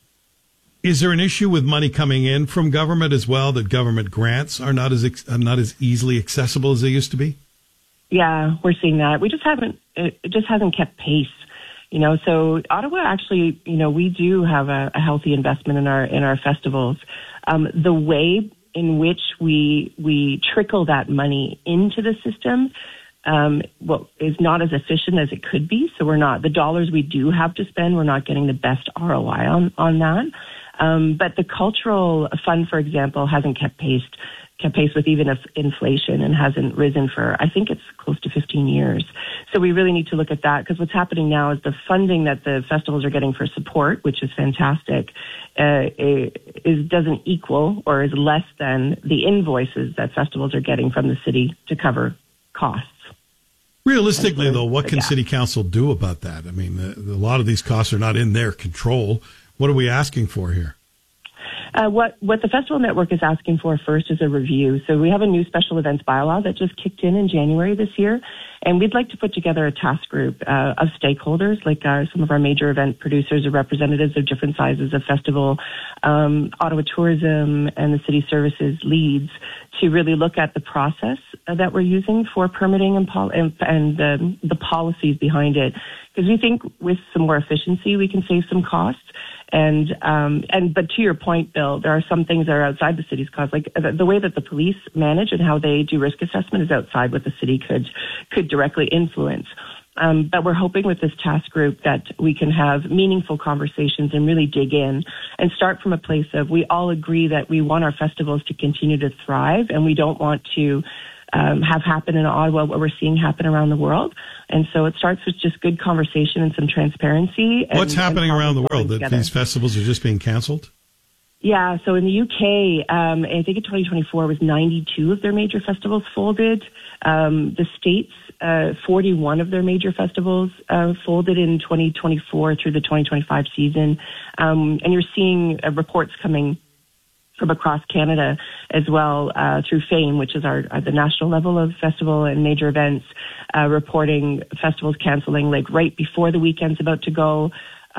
Is there an issue with money coming in from government as well, that government grants are not as easily accessible as they used to be? Yeah, we're seeing that. It just hasn't kept pace. So Ottawa actually, we do have a healthy investment in our festivals. The way in which we trickle that money into the system, is not as efficient as it could be. So the dollars we do have to spend, we're not getting the best ROI on that. But the cultural fund, for example, hasn't kept pace with even inflation and hasn't risen for, I think it's close to 15 years. So we really need to look at that, because what's happening now is the funding that the festivals are getting for support, which is fantastic, doesn't equal or is less than the invoices that festivals are getting from the city to cover costs. Realistically, though, what can City Council do about that? I mean, a lot of these costs are not in their control. What are we asking for here? What the Festival Network is asking for first is a review. So we have a new special events bylaw that just kicked in January this year, And we'd like to put together a task group of stakeholders, like some of our major event producers or representatives of different sizes of festival, Ottawa Tourism and the City Services leads, to really look at the process that we're using for permitting and the policies behind it. Because we think with some more efficiency, we can save some costs. But to your point, Bill, there are some things that are outside the city's cost, like the way that the police manage and how they do risk assessment is outside what the city could directly influence. But we're hoping with this task group that we can have meaningful conversations and really dig in and start from a place of we all agree that we want our festivals to continue to thrive, and we don't want to have happen in Ottawa what we're seeing happen around the world. And so it starts with just good conversation and some transparency. What's happening around the world? That these festivals are just being canceled? Yeah, so in the UK, I think in 2024 was 92 of their major festivals folded. The States, 41 of their major festivals folded in 2024 through the 2025 season. And you're seeing reports coming from across Canada as well through FAME, which is the national level of festival and major events, reporting festivals canceling like right before the weekend's about to go.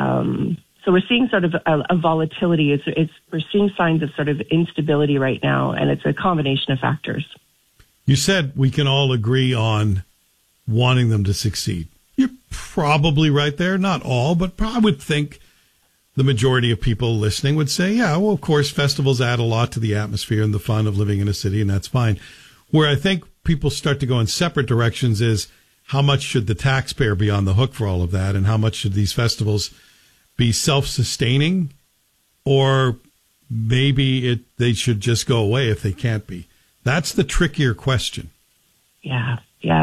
So we're seeing sort of a volatility. We're seeing signs of sort of instability right now, and it's a combination of factors. You said we can all agree on wanting them to succeed. You're probably right there. Not all, but I would think the majority of people listening would say, yeah, well, of course, festivals add a lot to the atmosphere and the fun of living in a city, and that's fine. Where I think people start to go in separate directions is how much should the taxpayer be on the hook for all of that, and how much should these festivals be self-sustaining, or maybe they should just go away if they can't be. That's the trickier question. Yeah,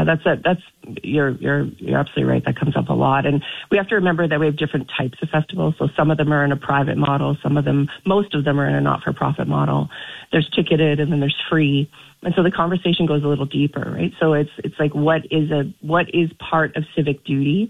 you're absolutely right. That comes up a lot, and we have to remember that we have different types of festivals. So some of them are in a private model, most of them are in a not-for-profit model. There's ticketed, and then there's free, and so the conversation goes a little deeper, right? So it's like what is part of civic duty,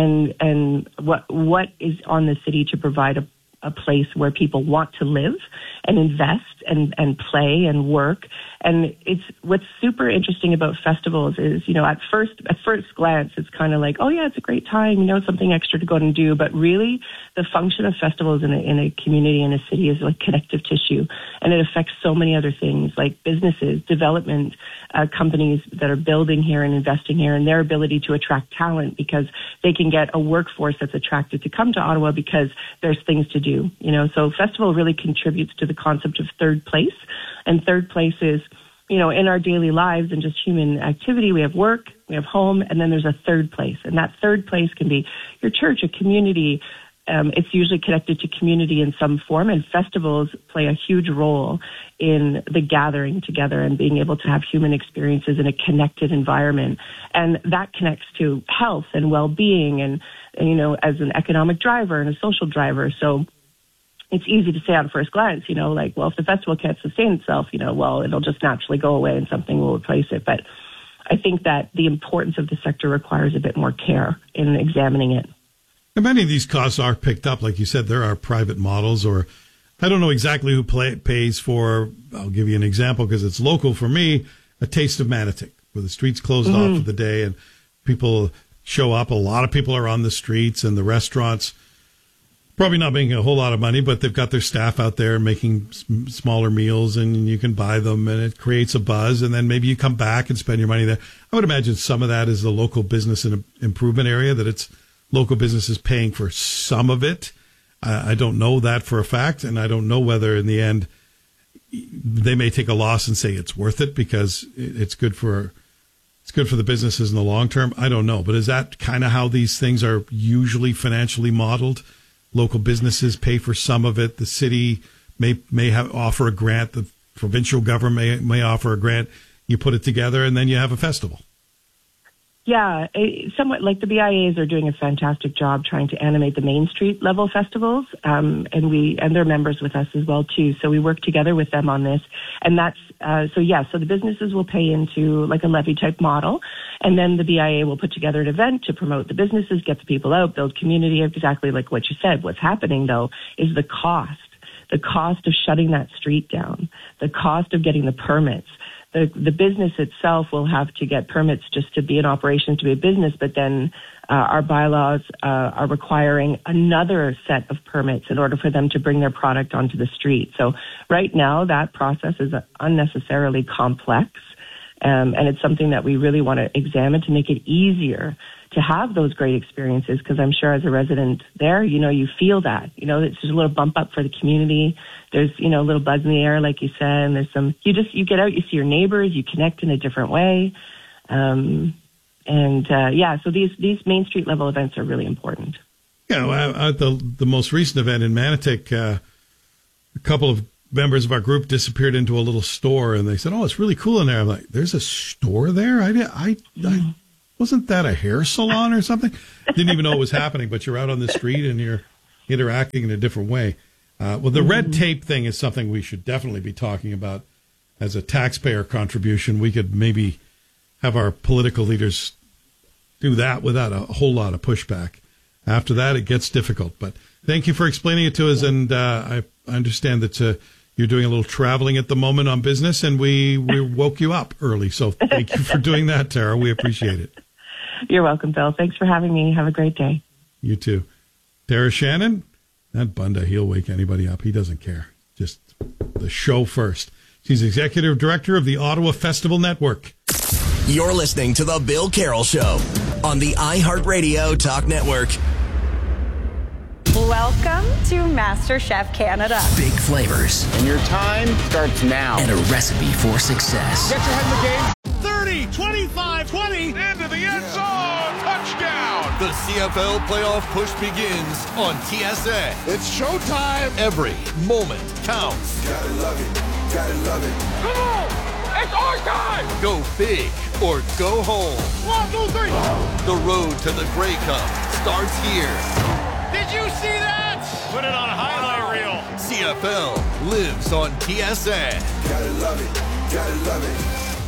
and what is on the city to provide a place where people want to live and invest and play and work. And it's what's super interesting about festivals is, at first glance, it's kind of like, oh yeah, it's a great time, it's something extra to go and do. But really, the function of festivals in a community, in a city, is like connective tissue, and it affects so many other things like businesses, development, companies that are building here and investing here, and their ability to attract talent because they can get a workforce that's attracted to come to Ottawa because there's things to do. So festival really contributes to the concept of third place, and third place is, in our daily lives and just human activity, we have work, we have home, and then there's a third place. And that third place can be your church, a community. It's usually connected to community in some form, and festivals play a huge role in the gathering together and being able to have human experiences in a connected environment. And that connects to health and well-being and as an economic driver and a social driver. So it's easy to say on first glance, well, if the festival can't sustain itself, well, it'll just naturally go away and something will replace it. But I think that the importance of the sector requires a bit more care in examining it. And many of these costs are picked up. Like you said, there are private models, or I don't know exactly who pays for, I'll give you an example because it's local for me, a Taste of Manotick, where the streets closed off for the day and people show up. A lot of people are on the streets, and the restaurants probably not making a whole lot of money, but they've got their staff out there making smaller meals, and you can buy them, and it creates a buzz, and then maybe you come back and spend your money there. I would imagine some of that is the local business and improvement area, that it's local businesses paying for some of it. I don't know that for a fact, and I don't know whether in the end they may take a loss and say it's worth it because it's good for the businesses in the long term. I don't know, but is that kind of how these things are usually financially modeled? Local businesses pay for some of it. The city may offer a grant. The provincial government may offer a grant. You put it together, and then you have a festival. Yeah, somewhat like the BIAs are doing a fantastic job trying to animate the Main Street level festivals, and they're members with us as well too. So we work together with them on this, and that's so the businesses will pay into like a levy type model, and then the BIA will put together an event to promote the businesses, get the people out, build community. Exactly like what you said. What's happening though is the cost of shutting that street down, the cost of getting the permits, the business itself will have to get permits just to be in operation, to be a business, but then our bylaws are requiring another set of permits in order for them to bring their product onto the street. So right now, that process is unnecessarily complex, and it's something that we really want to examine to make it easier to have those great experiences, because I'm sure as a resident there, you feel that. It's just a little bump up for the community. There's, a little buzz in the air, like you said, and there's you get out, you see your neighbors, you connect in a different way. So these Main Street level events are really important. Yeah, at the most recent event in Manotick, a couple of members of our group disappeared into a little store, and they said, "Oh, it's really cool in there." I'm like, "There's a store there? I wasn't that a hair salon or something?" Didn't even know it was happening, but you're out on the street and you're interacting in a different way. The red tape thing is something we should definitely be talking about as a taxpayer contribution. We could maybe have our political leaders do that without a whole lot of pushback. After that, it gets difficult. But thank you for explaining it to us, and I understand that you're doing a little traveling at the moment on business, and we woke you up early. So thank you for doing that, Tara. We appreciate it. You're welcome, Bill. Thanks for having me. Have a great day. You too. Tara Shannon, that Bunda, he'll wake anybody up. He doesn't care. Just the show first. She's Executive Director of the Ottawa Festival Network. You're listening to The Bill Carroll Show on the iHeartRadio Talk Network. Welcome to MasterChef Canada. Big flavors. And your time starts now. And a recipe for success. Get your head in the game. 30, 25, 20. Into the end zone. Touchdown. The CFL playoff push begins on TSN. It's showtime. Every moment counts. Gotta love it. Gotta love it. Come on. It's our time. Go big or go home. 1, 2, 3. The road to the Grey Cup starts here. Did you see that? Put it on a highlight reel. CFL lives on TSN. Gotta love it. Gotta love it.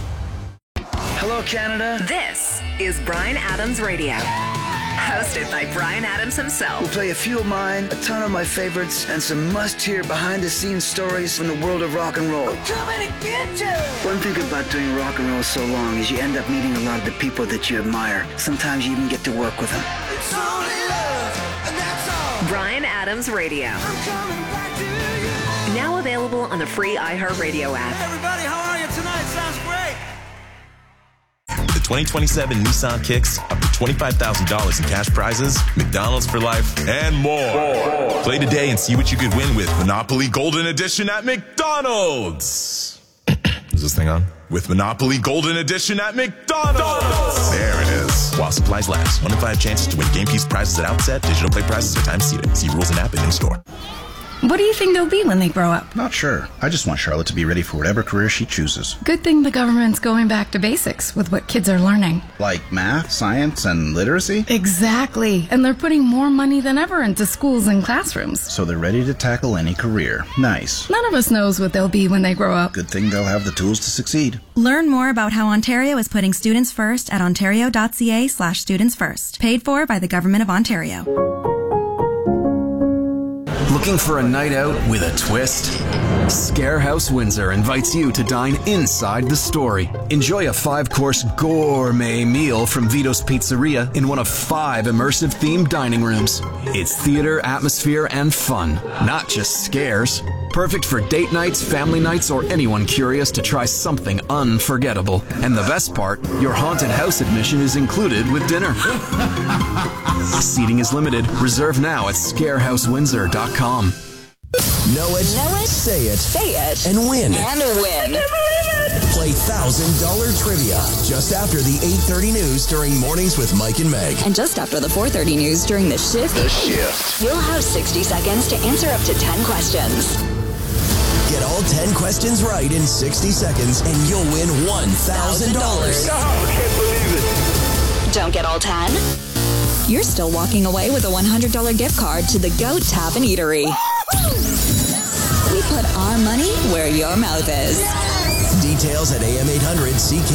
Hello, Canada. This is Bryan Adams Radio. Hosted by Bryan Adams himself. We'll play a few of mine, a ton of my favorites, and some must-hear behind-the-scenes stories from the world of rock and roll. I'm coming to get you! One thing about doing rock and roll so long is you end up meeting a lot of the people that you admire. Sometimes you even get to work with them. It's only love, and that's all. Bryan Adams Radio. I'm coming back to you. Now available on the free iHeartRadio app. Hey everybody, how are you tonight? Sounds great. The 2027 Nissan Kicks, up to $25,000 in cash prizes, McDonald's for life, and more. Play today and see what you could win with Monopoly Golden Edition at McDonald's. Is this thing on? With Monopoly Golden Edition at McDonald's. There it is. While supplies last. 1 in 5 chances to win game piece prizes at outset. Digital play prizes are time seated. See rules and app and in-store. What do you think they'll be when they grow up? Not sure. I just want Charlotte to be ready for whatever career she chooses. Good thing the government's going back to basics with what kids are learning. Like math, science, and literacy? Exactly. And they're putting more money than ever into schools and classrooms. So they're ready to tackle any career. Nice. None of us knows what they'll be when they grow up. Good thing they'll have the tools to succeed. Learn more about how Ontario is putting students first at ontario.ca/students first. Paid for by the Government of Ontario. Looking for a night out with a twist? Scarehouse Windsor invites you to dine inside the story. Enjoy a 5-course gourmet meal from Vito's Pizzeria in one of 5 immersive themed dining rooms. It's theater, atmosphere, and fun, not just scares. Perfect for date nights, family nights, or anyone curious to try something unforgettable. And the best part, your haunted house admission is included with dinner. Seating is limited. Reserve now at scarehousewindsor.com. Know it, say it, and win. Play $1,000 trivia just after the 8:30 news during Mornings with Mike and Meg. And just after the 4:30 news during The Shift. The Shift. You'll have 60 seconds to answer up to 10 questions. Get all 10 questions right in 60 seconds and you'll win $1,000. I can't believe it. Don't get all 10? You're still walking away with a $100 gift card to the Goat Tavern Eatery. We put our money where your mouth is. Details at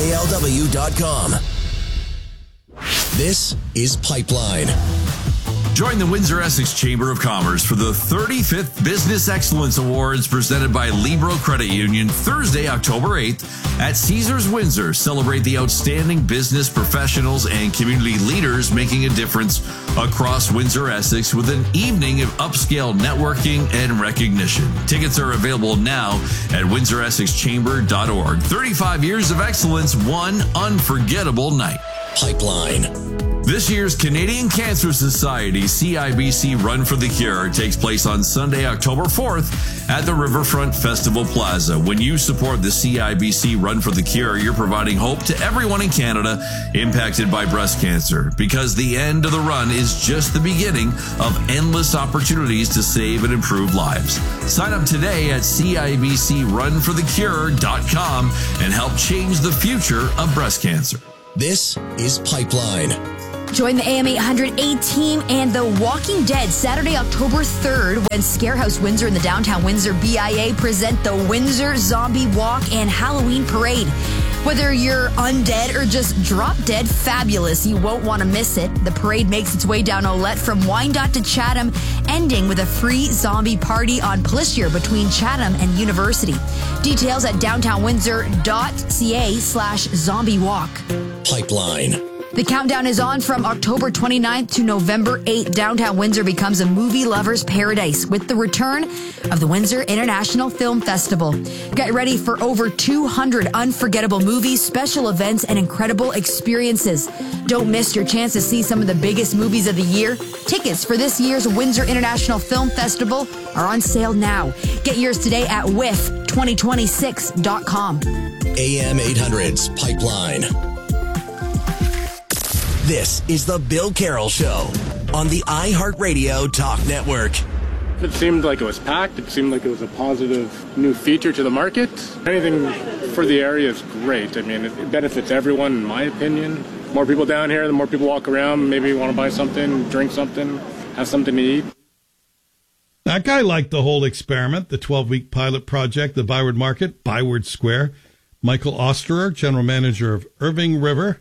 am800cklw.com. This is Pipeline. Join the Windsor-Essex Chamber of Commerce for the 35th Business Excellence Awards presented by Libro Credit Union Thursday, October 8th at Caesars Windsor. Celebrate the outstanding business professionals and community leaders making a difference across Windsor-Essex with an evening of upscale networking and recognition. Tickets are available now at windsoressex.chamber.org. 35 years of excellence, one unforgettable night. Pipeline. This year's Canadian Cancer Society CIBC Run for the Cure takes place on Sunday, October 4th at the Riverfront Festival Plaza. When you support the CIBC Run for the Cure, you're providing hope to everyone in Canada impacted by breast cancer, because the end of the run is just the beginning of endless opportunities to save and improve lives. Sign up today at CIBCRunForTheCure.com and help change the future of breast cancer. This is Pipeline. Join the AM 800 A-Team and The Walking Dead Saturday, October 3rd when Scarehouse Windsor and the Downtown Windsor BIA present the Windsor Zombie Walk and Halloween Parade. Whether you're undead or just drop dead fabulous, you won't want to miss it. The parade makes its way down Olette from Wyandotte to Chatham, ending with a free zombie party on Plessier between Chatham and University. Details at downtownwindsor.ca/zombie walk. Pipeline. The countdown is on from October 29th to November 8th. Downtown Windsor becomes a movie lover's paradise with the return of the Windsor International Film Festival. Get ready for over 200 unforgettable movies, special events, and incredible experiences. Don't miss your chance to see some of the biggest movies of the year. Tickets for this year's Windsor International Film Festival are on sale now. Get yours today at WIF2026.com. AM 800's Pipeline. This is the Bill Carroll Show on the iHeartRadio Talk Network. It seemed like it was packed. It seemed like it was a positive new feature to the market. Anything for the area is great. I mean, it benefits everyone, in my opinion. More people down here, the more people walk around, maybe want to buy something, drink something, have something to eat. That guy liked the whole experiment, the 12-week pilot project, the Byward Market, Byward Square. Michael Osterer, general manager of Irving River.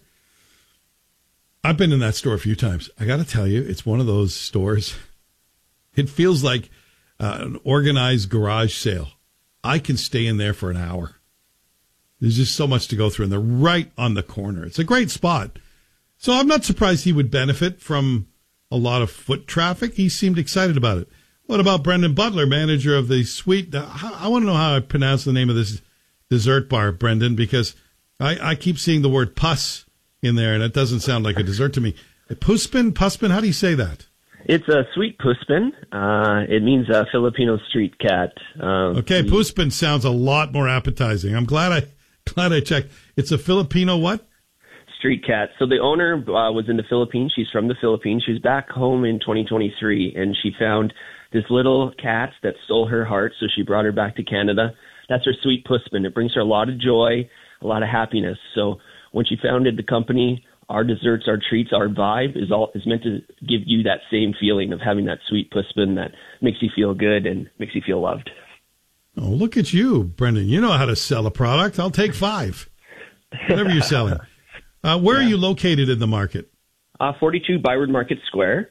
I've been in that store a few times. I got to tell you, it's one of those stores. It feels like an organized garage sale. I can stay in there for an hour. There's just so much to go through, and they're right on the corner. It's a great spot. So I'm not surprised he would benefit from a lot of foot traffic. He seemed excited about it. What about Brendan Butler, manager of the Sweet? I want to know how I pronounce the name of this dessert bar, Brendan, because I keep seeing the word pus in there, and it doesn't sound like a dessert to me. Puspin, how do you say that? It's a sweet puspin. It means a Filipino street cat. Okay, puspin sounds a lot more appetizing. I'm glad I checked. It's a Filipino what? Street cat. So the owner was in the Philippines. She's from the Philippines. She was back home in 2023, and she found this little cat that stole her heart, so she brought her back to Canada. That's her sweet puspin. It brings her a lot of joy, a lot of happiness. So when she founded the company, our desserts, our treats, our vibe is meant to give you that same feeling of having that sweet puspin that makes you feel good and makes you feel loved. Oh, look at you, Brendan. You know how to sell a product. I'll take 5. Whatever you're selling. Where are you located in the market? 42 Byward Market Square.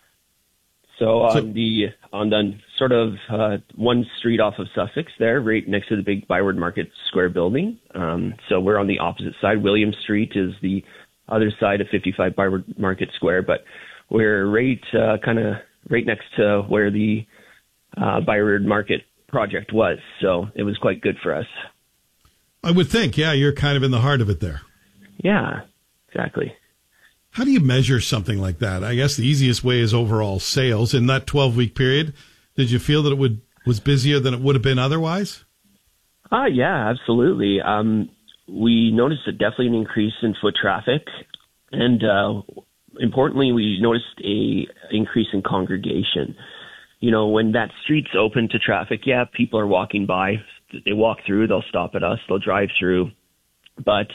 So on the sort of one street off of Sussex there, right next to the big Byward Market Square building. So we're on the opposite side. William Street is the other side of 55 Byward Market Square, but we're right next to where the Byward Market project was. So it was quite good for us. I would think, yeah, you're kind of in the heart of it there. Yeah, exactly. How do you measure something like that? I guess the easiest way is overall sales. In that 12-week period, did you feel that it was busier than it would have been otherwise? Yeah, absolutely. We noticed definitely an increase in foot traffic, and importantly, we noticed a increase in congregation. You know, when that street's open to traffic, yeah, people are walking by. They walk through, they'll stop at us, they'll drive through. But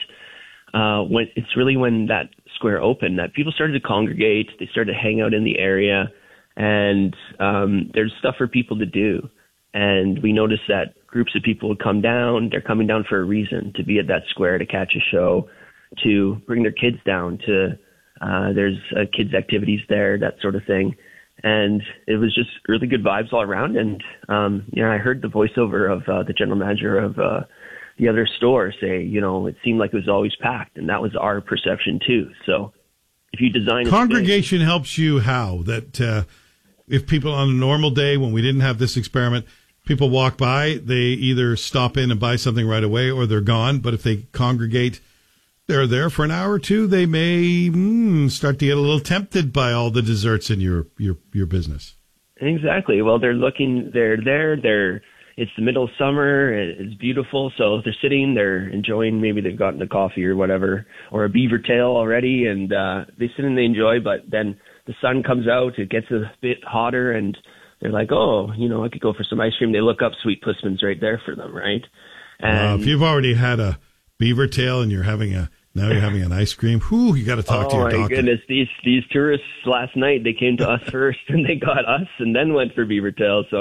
when that square opened, that people started to congregate, they started to hang out in the area, and there's stuff for people to do. And we noticed that groups of people would come down. They're coming down for a reason, to be at that square, to catch a show, to bring their kids down, to there's kids' activities there, that sort of thing. And it was just really good vibes all around. And, I heard the voiceover of the general manager of the other store say, it seemed like it was always packed. And that was our perception too. So if you design congregation helps you how? That if people on a normal day when we didn't have this experiment, people walk by, they either stop in and buy something right away or they're gone. But if they congregate, they're there for an hour or two, they may start to get a little tempted by all the desserts in your business. Exactly. Well, they're there. It's the middle of summer. It's beautiful. So they're sitting, they're enjoying, maybe they've gotten a coffee or whatever, or a beaver tail already, and they sit and they enjoy. But then the sun comes out, it gets a bit hotter, and they're like, I could go for some ice cream. They look up Sweet Pussman's right there for them, right? And if you've already had a beaver tail and you're having an ice cream, you got to talk to your doctor. Oh my goodness, these tourists last night, they came to us first and they got us and then went for beaver tail. So